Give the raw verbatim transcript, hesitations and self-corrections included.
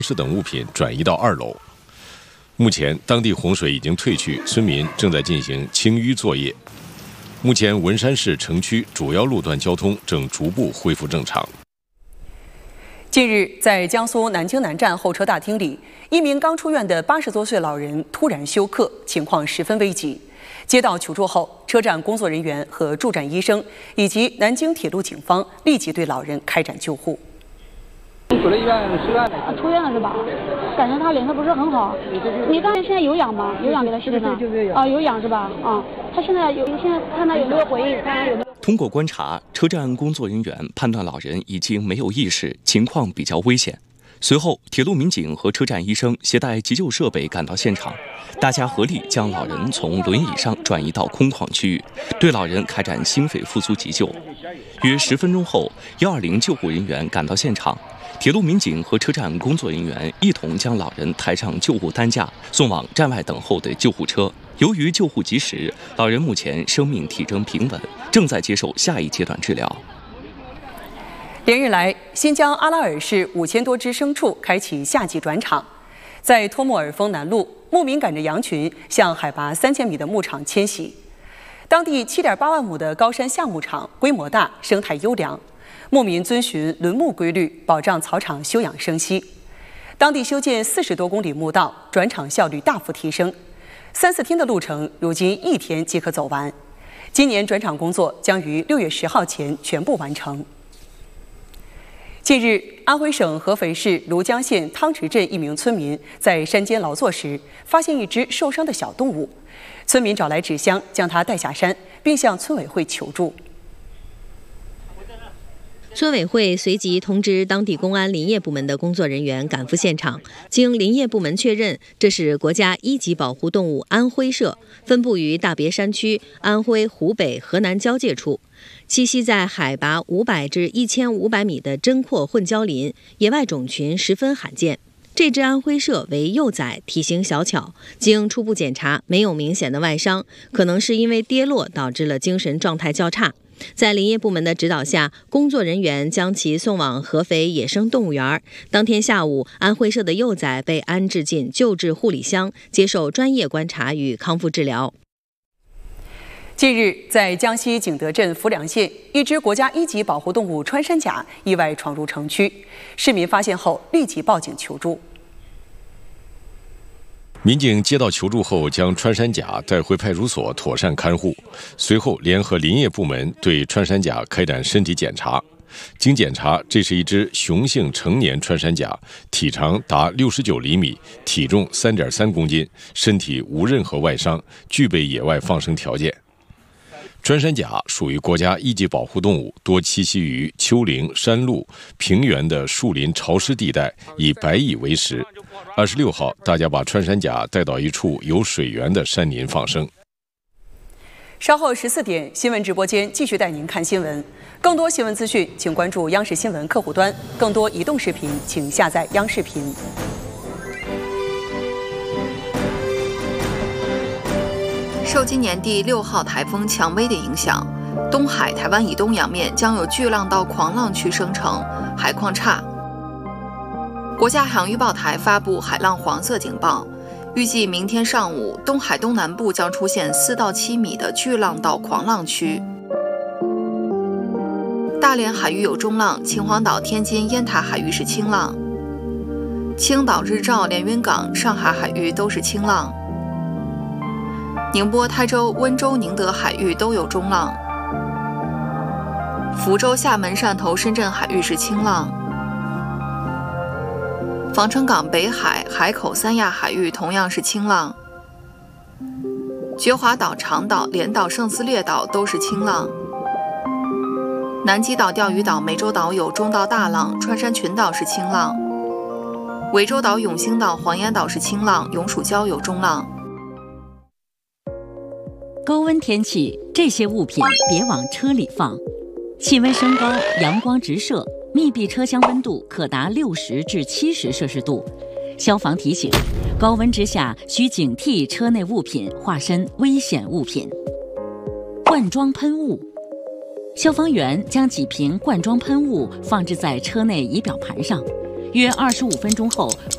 是等物品转移到二楼。目前，当地洪水已经退去，村民正在进行清淤作业。目前，文山市城区主要路段交通正逐步恢复正常。 近日，在江苏南京南站候车大厅里，一名刚出院的八十多岁老人突然休克，情况十分危急。接到求助后，车站工作人员和驻站医生以及南京铁路警方立即对老人开展救护。 出了医院出院了， 啊，出院了是吧？感觉他脸色不是很好。你刚才现在有氧吗？有氧给他吸的呢？啊，有氧是吧？啊，他现在有，现在看他有没有回应，看他有没有。 通过观察，车站工作人员判断老人已经没有意识，情况比较危险。随后，铁路民警和车站医生携带急救设备赶到现场，大家合力将老人从轮椅上转移到空旷区域，对老人开展心肺复苏急救。约十分钟后，一二零救护人员赶到现场，铁路民警和车站工作人员一同将老人抬上救护担架，送往站外等候的救护车。由于救护及时，老人目前生命体征平稳，正在接受下一阶段治疗。 连日来，新疆阿拉尔市五千多只牲畜开启夏季转场。在托木尔峰南麓，牧民赶着羊群向海拔三千米的牧场迁徙。当地七点八万亩的高山夏牧场规模大，生态优良，牧民遵循轮牧规律，保障草场休养生息。当地修建四十多公里牧道，转场效率大幅提升。三四天的路程，如今一天即可走完。今年转场工作将于六月十号前全部完成。近日，安徽省合肥市庐江县汤池镇一名村民在山间劳作时，发现一只受伤的小动物。村民找来纸箱，将它带下山，并向村委会求助。 村委会随即通知当地公安林业部门的工作人员赶赴现场。经林业部门确认，这是国家一级保护动物安徽社，分布于大别山区安徽、湖北、河南交界处，栖息在海拔五百至一千五百米的针阔混交林，野外种群十分罕见。这只安徽社为幼崽，体型小巧，经初步检查没有明显的外伤，可能是因为跌落导致了精神状态较差。在林业部门的指导下，工作人员将其送往合肥野生动物园。当天下午，安徽社的幼崽被安置进救治护理箱，接受专业观察与康复治疗。 近日，在江西景德镇浮梁县，一只国家一级保护动物穿山甲意外闯入城区，市民发现后立即报警求助。 民警接到求助后，将穿山甲带回派出所妥善看护，随后联合林业部门对穿山甲开展身体检查。经检查，这是一只雄性成年穿山甲，体长达六十九厘米，体重三点三公斤，身体无任何外伤，具备野外放生条件。穿山甲属于国家一级保护动物，多栖息于丘陵、山路、平原的树林潮湿地带，以白蚁为食。二十六号，大家把穿山甲带到一处有水源的山林放生。 稍后十四点，新闻直播间继续带您看新闻。更多新闻资讯，请关注央视新闻客户端；更多移动视频，请下载央视频。 受今年第六号台风蔷薇的影响，东海、台湾以东洋面将有巨浪到狂浪区生成，海况差。国家海洋预报台发布海浪黄色警报，预计明天上午东海东南部将出现四到七米的巨浪到狂浪区。大连海域有中浪，秦皇岛、天津、烟台海域是轻浪。青岛、日照、连云港、上海海域都是轻浪。宁波、台州、温州、宁德海域都有中浪。福州、厦门、汕头、深圳海域是轻浪。防城港、北海、海口、三亚海域同样是轻浪。觉华岛、长岛、连岛、圣斯列岛都是轻浪。南极岛、钓鱼岛、湄洲岛有中到大浪，穿山群岛是轻浪。涠洲岛、永兴岛、黄岩岛是轻浪，永暑礁有中浪。 高温天气，这些物品别往车里放。气温升高，阳光直射，密闭车厢温度可达六十至七十摄氏度。消防提醒：高温之下需警惕车内物品化身危险物品。罐装喷雾，消防员将几瓶罐装喷雾放置在车内仪表盘上，约二十五分钟后，